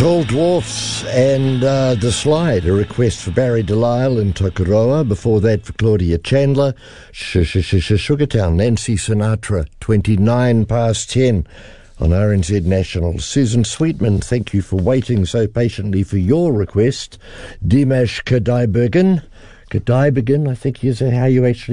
Tall Dwarfs and The Slide, a request for Barry Delisle in Tokoroa. Before that, for Claudia Chandler, Sugartown, Nancy Sinatra, 29 past 10 on RNZ National. Susan Sweetman, thank you for waiting so patiently for your request. Dimash Kadaibergen, I think is how you actually